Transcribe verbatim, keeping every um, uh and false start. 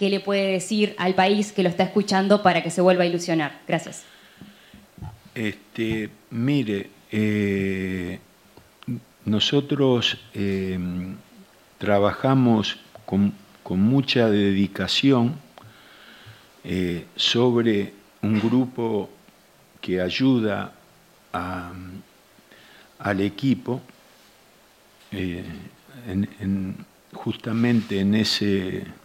¿qué le puede decir al país que lo está escuchando para que se vuelva a ilusionar? Gracias. Este, mire, eh, nosotros eh, trabajamos con, con mucha dedicación eh, sobre un grupo que ayuda a, al equipo eh, en, en, justamente en ese